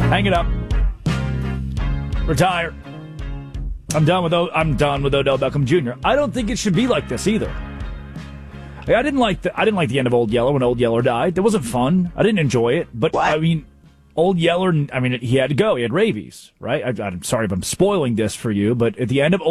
Hang it up. Retire. I'm done with Odell Beckham Jr. I don't think it should be like this either. I didn't like the end of Old Yeller when Old Yeller died. That wasn't fun. I didn't enjoy it. But What? I mean, Old Yeller, he had to go. He had rabies, right? I'm sorry if I'm spoiling this for you, but at the end of